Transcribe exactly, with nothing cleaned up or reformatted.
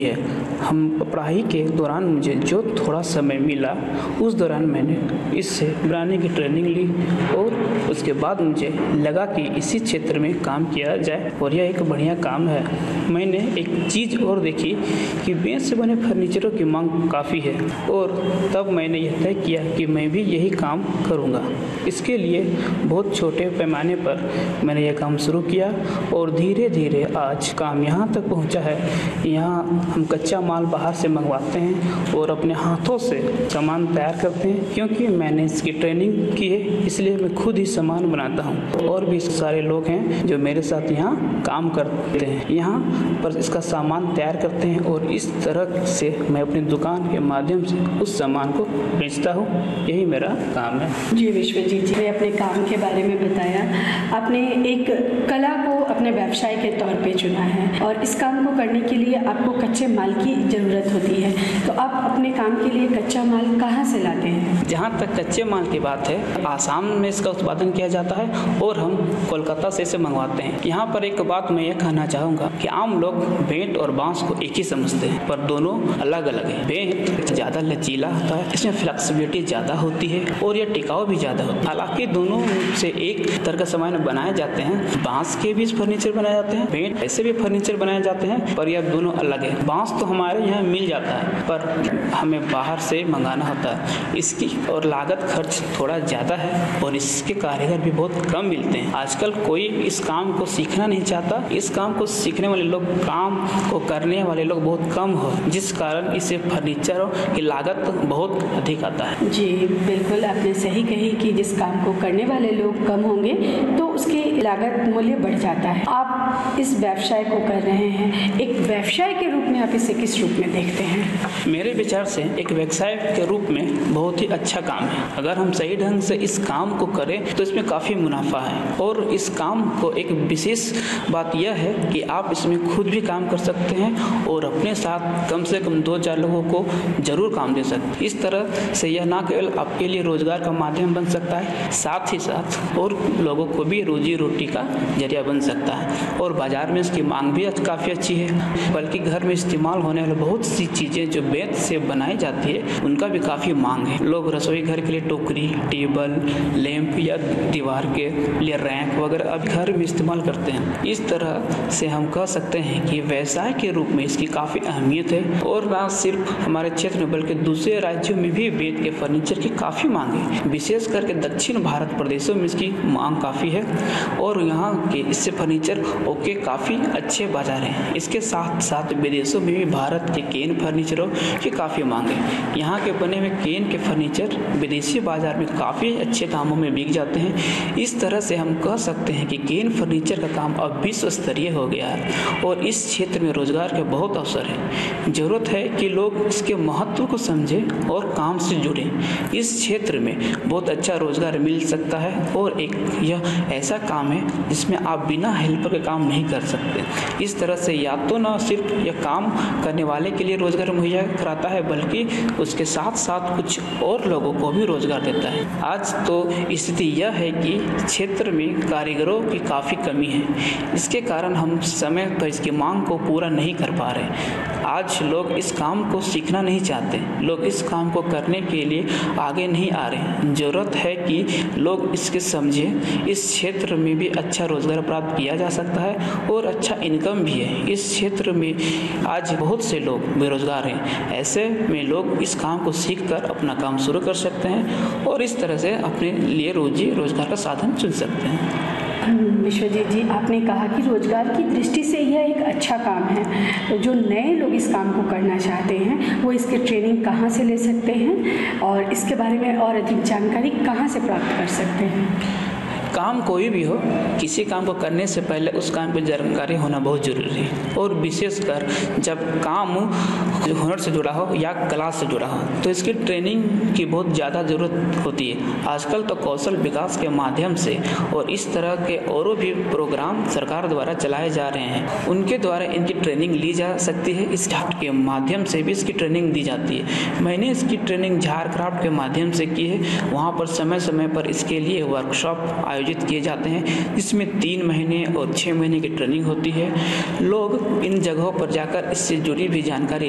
है। हम पढ़ाई के दौरान मुझे जो थोड़ा समय मिला उस दौरान मैंने इससे बनाने की ट्रेनिंग ली और उसके बाद मुझे लगा कि इसी क्षेत्र में काम किया जाए और यह एक बढ़िया काम है। मैंने एक चीज़ और देखी कि बेंच से बने फर्नीचरों की मांग काफ़ी है और तब मैंने यह तय किया कि मैं भी यही काम करूँगा। इसके लिए बहुत छोटे पैमाने पर मैंने यह काम शुरू किया और धीरे धीरे आज काम यहाँ तक पहुँचा है। यहाँ हम कच्चा माल बाहर से मंगवाते हैं और अपने हाथों से सामान तैयार करते हैं। क्योंकि मैंने इसकी ट्रेनिंग की है इसलिए मैं खुद ही सामान बनाता हूँ और भी सारे लोग हैं जो मेरे साथ यहाँ काम करते हैं, यहाँ पर इसका सामान तैयार करते हैं और इस तरह से मैं अपनी दुकान के माध्यम से उस सामान को बेचता हूँ। यही मेरा काम है। जी विश्वजीत जी ने अपने काम के बारे में बताया। आपने एक कला को अपने व्यवसाय के तौर पे चुना है और इस काम को करने के लिए आपको कच्चे माल की ज़रूरत होती है, तो आप अपने काम के लिए कच्चा माल कहाँ से लाते हैं? जहाँ तक कच्चे माल की बात है, आसाम में इसका उत्पादन किया जाता है और हम कोलकाता से इसे मंगवाते हैं। यहाँ पर एक बात मैं ये कहना चाहूँगा कि आम लोग बेंत और बांस को एक ही समझते हैं, पर दोनों अलग अलग है। बेंत ज़्यादा लचीला होता है, इसमें फ्लेक्सिबिलिटी ज़्यादा होती है और यह टिकाऊ भी ज़्यादा होता है। हालांकि दोनों से एक तरह का सामान बनाए जाते हैं। बांस के भी फर्नीचर बनाए जाते हैं, बेंत ऐसे भी फर्नीचर बनाए जाते हैं, पर यह दोनों अलग है। बांस तो हमारे यहाँ मिल जाता है पर हमें बाहर से मंगाना होता है। इसकी और लागत खर्च थोड़ा ज़्यादा है और इसके कारीगर भी बहुत कम मिलते हैं। आजकल कोई इस काम को सीखना नहीं चाहता। इस काम को सीखने वाले लोग, काम को करने वाले लोग बहुत कम हो, जिस कारण इसे फर्नीचरों की लागत बहुत अधिक आता है। जी बिल्कुल, आपने सही कही कि जिस काम को करने वाले लोग कम होंगे तो उसकी लागत मूल्य बढ़ जाता है। आप इस व्यवसाय को कर रहे हैं, एक व्यवसाय के रूप में आप इसे किस रूप में देखते हैं? मेरे विचार से एक व्यवसाय के रूप में बहुत ही अच्छा काम है। अगर हम सही ढंग से इस काम को करें तो इसमें काफ़ी मुनाफा है और इस काम को एक विशेष बात यह है कि आप इसमें खुद भी काम कर सकते हैं और अपने साथ कम से कम दो चार लोगों को जरूर काम दे सकते हैं। इस तरह से यह ना केवल आपके लिए रोजगार का माध्यम बन सकता है, साथ ही साथ और लोगों को भी रोजी रोटी का जरिया बन सकता है और बाजार में इसकी मांग भी काफ़ी अच्छी है। बल्कि घर में इस्तेमाल होने वाली बहुत सी चीज़ें जो बेंत से बनाई जाती है उनका भी काफ़ी मांग है। लोग रसोई घर के लिए टोकरी, टेबल, लैंप या दीवार के लिए रैक वगैरह अब घर में इस्तेमाल करते हैं। इस तरह से हम कह सकते हैं कि व्यवसाय के रूप में इसकी काफ़ी अहमियत है और ना सिर्फ हमारे क्षेत्र में बल्कि दूसरे राज्यों में भी बेंत के फर्नीचर की काफ़ी मांग है। विशेष करके दक्षिण भारत प्रदेशों में इसकी मांग काफ़ी है और यहाँ के इससे फर्नीचर ओके काफ़ी अच्छे बाजार हैं। इसके साथ साथ विदेशों में भी भारत के केन फर्नीचरों की काफ़ी मांग है। यहाँ के बने हुए केन के फर्नीचर विदेशी बाजार में काफ़ी अच्छे दामों में बिक जाते हैं। इस तरह से हम कह सकते हैं कि केन फर्नीचर का काम अब विश्व स्तरीय हो गया है और इस क्षेत्र में रोजगार के बहुत अवसर है। जरूरत है कि लोग इसके महत्व को समझें और काम से जुड़ें। इस क्षेत्र में बहुत अच्छा रोजगार मिल सकता है और एक यह ऐसा काम है जिसमें आप बिना हेल्पर के काम नहीं कर सकते। इस तरह से या तो न सिर्फ यह काम करने वाले के लिए रोजगार मुहैया कराता है बल्कि उसके साथ साथ कुछ और लोगों को भी रोजगार देता है। आज तो स्थिति यह है कि क्षेत्र में कारीगरों की काफ़ी कमी है, इसके कारण हम समय पर इसकी मांग को पूरा नहीं कर पा रहे। आज लोग इस काम को सीखना नहीं चाहते, लोग इस काम को करने के लिए आगे नहीं आ रहे। ज़रूरत है कि लोग इसके समझें। इस क्षेत्र में भी अच्छा रोजगार प्राप्त किया जा सकता है और अच्छा इनकम भी है। इस क्षेत्र में आज बहुत से लोग बेरोजगार हैं, ऐसे में लोग इस काम को सीखकर अपना काम शुरू कर सकते हैं और इस तरह से अपने लिए रोजी रोजगार का साधन चुन सकते हैं। विश्वजीत जी, आपने कहा कि रोजगार की दृष्टि से यह एक अच्छा काम है। तो जो नए लोग इस काम को करना चाहते हैं वो इसके ट्रेनिंग कहाँ से ले सकते हैं और इसके बारे में और अधिक जानकारी कहाँ से प्राप्त कर सकते हैं? काम कोई भी हो, किसी काम को करने से पहले उस काम की जानकारी होना बहुत ज़रूरी है और विशेषकर जब काम हुनर से जुड़ा हो या कला से जुड़ा हो तो इसकी ट्रेनिंग की बहुत ज़्यादा ज़रूरत होती है। आजकल तो कौशल विकास के माध्यम से और इस तरह के और भी प्रोग्राम सरकार द्वारा चलाए जा रहे हैं, उनके द्वारा इनकी ट्रेनिंग ली जा सकती है। इस क्राफ्ट के माध्यम से भी इसकी ट्रेनिंग दी जाती है। मैंने इसकी ट्रेनिंग झार क्राफ्ट के माध्यम से की है। वहाँ पर समय समय पर इसके लिए वर्कशॉप आयोजित आयोजित किए जाते हैं, जिसमें तीन महीने और छः महीने की ट्रेनिंग होती है। लोग इन जगहों पर जाकर इससे जुड़ी भी जानकारी